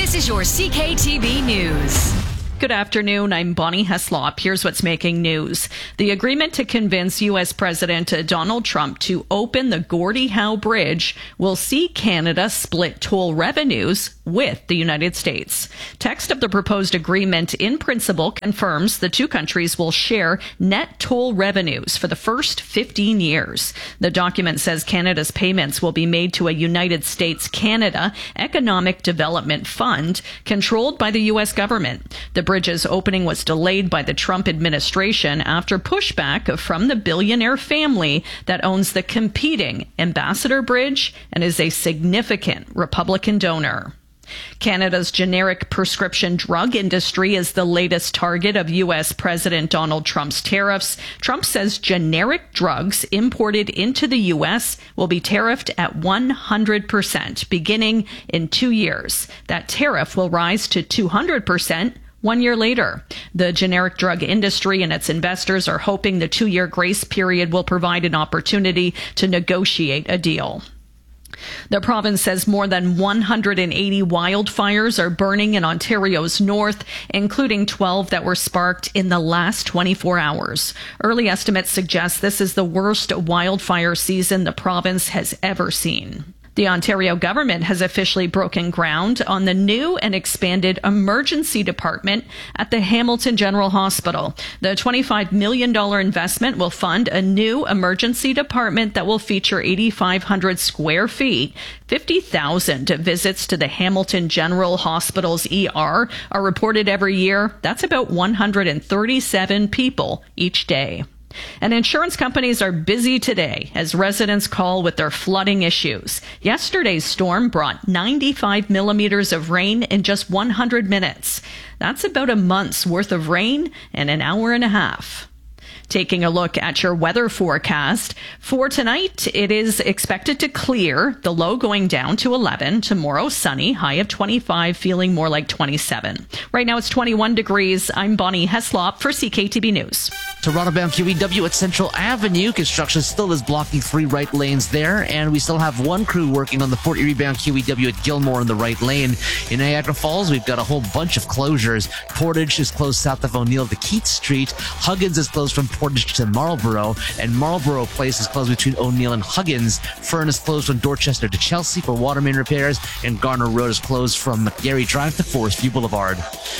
This is your CKTB News. Good afternoon. I'm Bonnie Heslop. Here's what's making news. The agreement to convince U.S. President Donald Trump to open the Gordie Howe Bridge will see Canada split toll revenues with the United States. Text of the proposed agreement in principle confirms the two countries will share net toll revenues for the first 15 years. The document says Canada's payments will be made to a United States-Canada Economic Development Fund controlled by the U.S. government. The bridge's opening was delayed by the Trump administration after pushback from the billionaire family that owns the competing Ambassador Bridge and is a significant Republican donor. Canada's generic prescription drug industry is the latest target of U.S. President Donald Trump's tariffs. Trump says generic drugs imported into the U.S. will be tariffed at 100% beginning in 2 years. That tariff will rise to 200% 1 year later. The generic drug industry and its investors are hoping the 2-year grace period will provide an opportunity to negotiate a deal. The province says more than 180 wildfires are burning in Ontario's north, including 12 that were sparked in the last 24 hours. Early estimates suggest this is the worst wildfire season the province has ever seen. The Ontario government has officially broken ground on the new and expanded emergency department at the Hamilton General Hospital. The $25 million investment will fund a new emergency department that will feature 8,500 square feet. 50,000 visits to the Hamilton General Hospital's ER are reported every year. That's about 137 people each day. And insurance companies are busy today as residents call with their flooding issues. Yesterday's storm brought 95 millimeters of rain in just 100 minutes. That's about a month's worth of rain in an hour and a half. Taking a look at your weather forecast. For tonight, it is expected to clear, the low going down to 11. Tomorrow, sunny, high of 25, feeling more like 27. Right now, it's 21 degrees. I'm Bonnie Heslop for CKTB News. Toronto-bound QEW at Central Avenue. Construction still is blocking 3 right lanes there, and we still have 1 crew working on the Fort Erie-bound QEW at Gilmore in the right lane. In Niagara Falls, we've got a whole bunch of closures. Portage is closed south of O'Neill to Keats Street. Huggins is closed from Portage to Marlborough, and Marlborough Place is closed between O'Neill and Huggins. Fern is closed from Dorchester to Chelsea for water main repairs, and Garner Road is closed from McGarry Drive to Forest View Boulevard.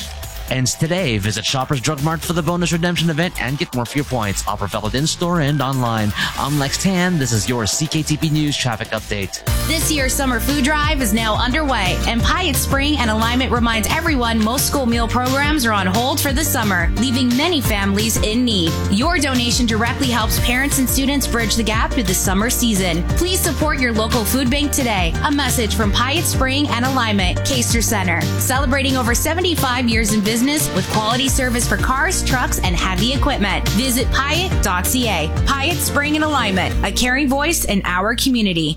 Ends today. Visit Shoppers Drug Mart for the bonus redemption event and get more for your points. Offer valid in-store and online. I'm Lex Tan. This is your CKTB News traffic update. This year's summer food drive is now underway, and Pyatt Spring and Alignment reminds everyone most school meal programs are on hold for the summer, leaving many families in need. Your donation directly helps parents and students bridge the gap through the summer season. Please support your local food bank today. A message from Pyatt Spring and Alignment, Caster Center, celebrating over 75 years in business with quality service for cars, trucks, and heavy equipment. Visit Pyatt.ca. Pyatt Spring and Alignment, a caring voice in our community.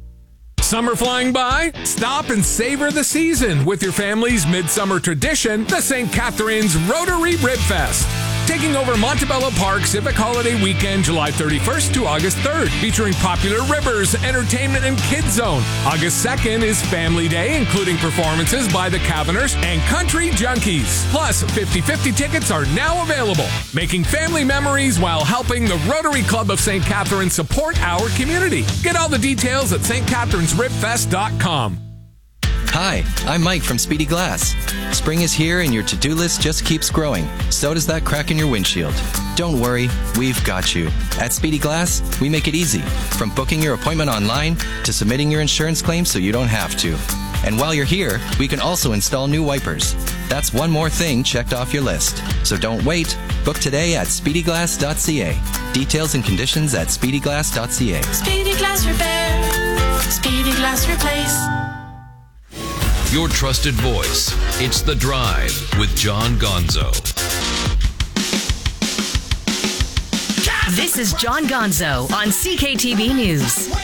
Summer flying by? Stop and savor the season with your family's midsummer tradition, the St. Catharines Rotary Rib Fest. Taking over Montebello Park Civic Holiday Weekend, July 31st to August 3rd, featuring popular ribbers, entertainment, and kids zone. August 2nd is Family Day, including performances by the Caverners and Country Junkies. Plus, 50/50 tickets are now available, making family memories while helping the Rotary Club of St. Catharines support our community. Get all the details at stcatharinesribfest.com. Hi, I'm Mike from Speedy Glass. Spring is here and your to-do list just keeps growing. So does that crack in your windshield. Don't worry, we've got you. At Speedy Glass, we make it easy. From booking your appointment online to submitting your insurance claim so you don't have to. And while you're here, we can also install new wipers. That's one more thing checked off your list. So don't wait. Book today at speedyglass.ca. Details and conditions at speedyglass.ca. Speedy Glass Repair. Speedy Glass Replace. Your trusted voice. It's The Drive with John Gonzo. This is John Gonzo on CKTB News.